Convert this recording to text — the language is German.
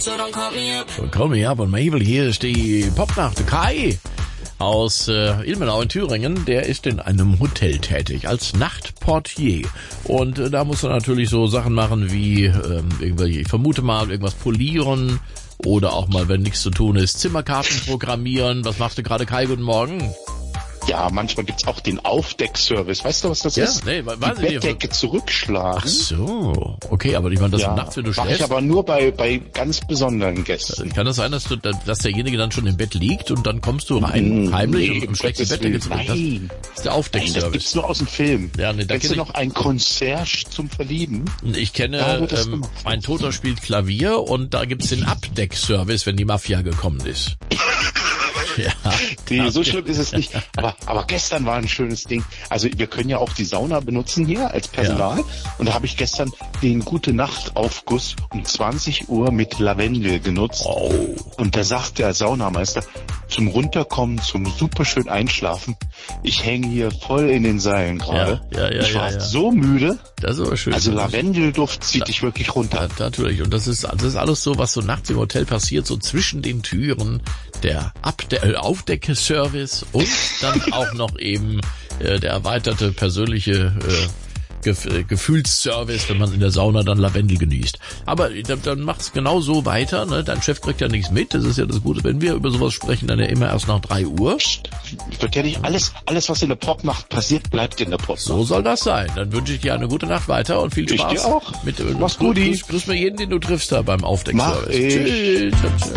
Call me up on Mabel. Hier ist die Popnacht. Kai aus Ilmenau in Thüringen, der ist in einem Hotel tätig als Nachtportier. Und da muss er natürlich so Sachen machen wie irgendwelche, ich vermute mal, irgendwas polieren oder auch mal, wenn nichts zu tun ist, Zimmerkarten programmieren. Was machst du gerade, Kai? Guten Morgen. Ja, manchmal gibt's auch den Aufdeckservice. Weißt du, was das ist? Nee, die Bettdecke zurückschlagen. Ach so, okay, aber ich meine, das nachts, wenn du schläfst. Mach ich aber nur bei ganz besonderen Gästen. Kann das sein, dass derjenige dann schon im Bett liegt und dann kommst du rein, heimlich und schlägst die Bettdecke zurück? Nein. Das ist der Aufdeckservice. Das gibt's nur aus dem Film. Ja, nee, da kennst du noch ein Concierge zum Verlieben? Ich kenne, mein Toter spielt Klavier und da gibt's den Abdeckservice, wenn die Mafia gekommen ist. Ja. Nee, so schlimm ist es nicht. Aber gestern war ein schönes Ding. Also wir können ja auch die Sauna benutzen hier als Personal. Ja. Und da habe ich gestern den Gute-Nacht-Aufguss um 20 Uhr mit Lavendel genutzt. Oh. Und da sagt der Saunameister, zum Runterkommen, zum superschön Einschlafen, ich hänge hier voll in den Seilen gerade. Ich war so müde. Das ist aber schön. Also Lavendelduft zieht dich wirklich runter. Ja, natürlich. Und das ist alles so, was so nachts im Hotel passiert, so zwischen den Türen, der Aufdeckservice und dann auch noch eben der erweiterte persönliche Gefühlsservice, wenn man in der Sauna dann Lavendel genießt. Aber dann macht's genau so weiter, ne? Dein Chef kriegt ja nichts mit, das ist ja das Gute. Wenn wir über sowas sprechen, dann ja immer erst nach 3 Uhr. Wird ja nicht alles, was in der Popnacht passiert, bleibt in der Popnacht. So soll das sein. Dann wünsche ich dir eine gute Nacht weiter und viel Spaß. Ich dir auch. Mach's gut. Grüß mir jeden, den du triffst da beim Aufdeckservice. Tschüss.